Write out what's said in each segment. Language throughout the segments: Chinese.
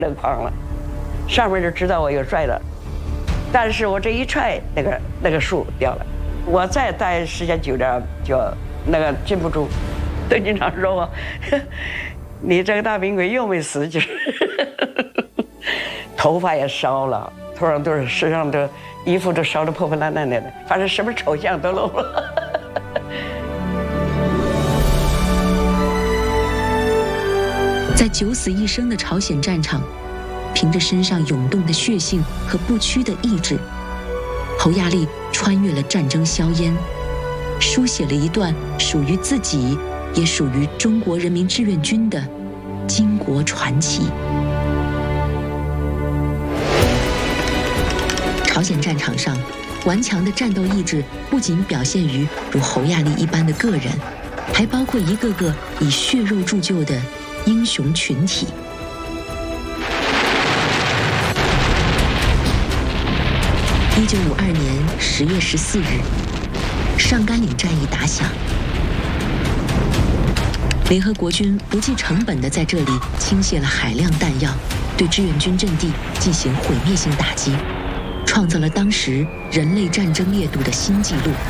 勒狂了，上面就知道我有拽了，但是我这一踹，那个树掉了，我再待时间久点就那个禁不住。邓警长说我，你这个大兵鬼又没死，就是头发也烧了，头上都是身上的衣服都烧得破破烂烂的，反正什么丑相都露了。 在九死一生的朝鲜战场，凭着身上涌动的血性和不屈的意志，侯亚历穿越了战争硝烟，书写了一段属于自己也属于中国人民志愿军的巾帼传奇。朝鲜战场上，顽强的战斗意志不仅表现于如侯亚历一般的个人，还包括一个个以血肉铸就的英雄群体。1952年10月14日，上甘岭战役打响，联合国军不计成本地在这里倾泻了海量弹药，对志愿军阵地进行毁灭性打击，创造了当时人类战争烈度的新纪录。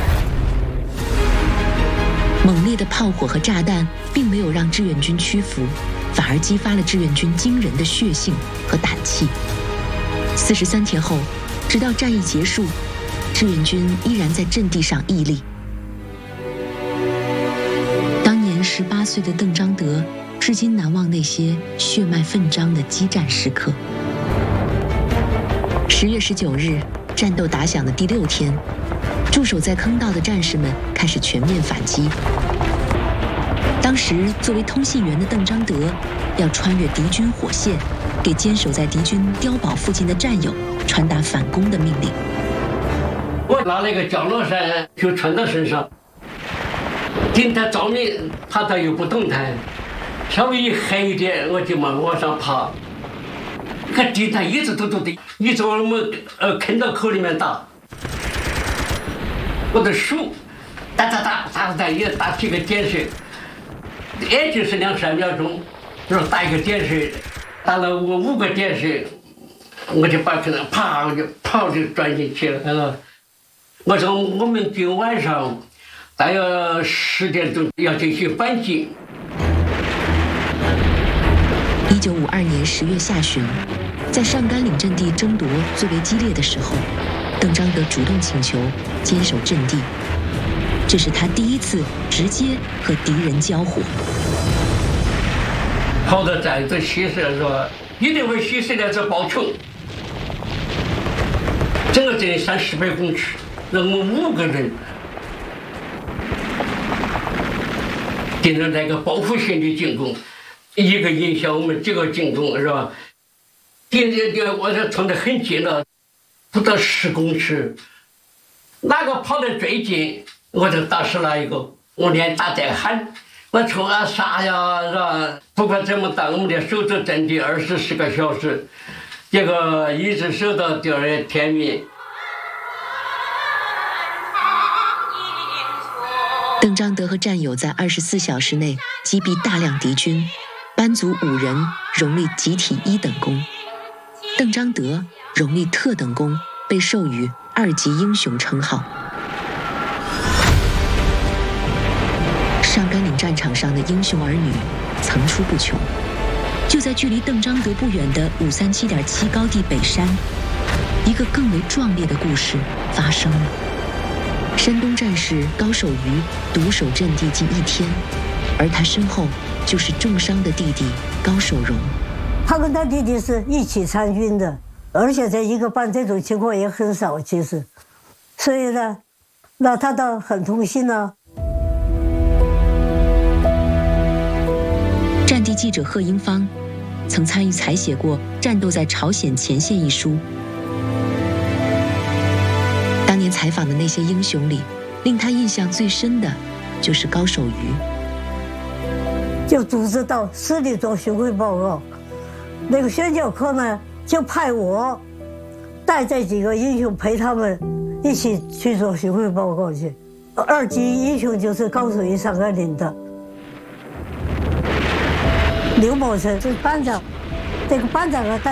猛烈的炮火和炸弹并没有让志愿军屈服，反而激发了志愿军惊人的血性和胆气。43天后，直到战役结束，志愿军依然在阵地上屹立。当年18岁的邓章德至今难忘那些血脉奋张的激战时刻。10月19日，战斗打响的第6天，驻守在坑道的战士们开始全面反击。当时作为通信员的邓章德要穿越敌军火线，给坚守在敌军碉堡附近的战友传达反攻的命令。 我拿了一个降落伞就穿到身上，顶他照明，怕他又不动弹，稍微一黑一点我就往上爬。看地毯一直都的，一直往我们坑到口里面打。我的手打也打几个点水，也就是2-3秒钟，就是打一个点水，打了我5个点水，我就把可能啪我就跑就钻进去了。我说我们军晚上大约10点钟要进行反击。 1952年10月下旬，在上甘岭阵地争夺最为激烈的时候，邓章德主动请求坚守阵地，这是他第一次直接和敌人交火。 跑到站子牺牲说一定会牺牲的，这报仇。整个阵30百公尺，让我们5个人顶着那个报复性的进攻，一个影响我们这个进攻是吧？我这冲得很近了，不到10公尺，哪个跑得最近，我就打死了一个。我连打带喊，我冲啊杀呀，是吧？不管怎么打，我们得守住阵地24个小时，结果一直守到第2天明。 邓章德和战友在24小时内击毙大量敌军，班卒5人荣立集体1等功，邓章德荣立特等功，被授予2级英雄称号。上甘岭战场上的英雄儿女层出不穷。就在距离邓章德不远的537.7高地北山，一个更为壮烈的故事发生了。山东战士高守瑜独守阵地近1天，而他身后就是重伤的弟弟高守荣。 他跟他弟弟是一起参军的，而且在一个班这种情况也很少，其实，所以呢，那他倒很痛心呢。 战地记者贺英芳曾参与采写过《战斗在朝鲜前线》一书。当年采访的那些英雄里，令他印象最深的就是高守瑜。 就组织到市里做巡回报告，那个宣教科呢就派我带这几个英雄陪他们一起去做巡回报告去。2级英雄就是高守瑜上甘岭的，刘某成是班长， 这个班长啊。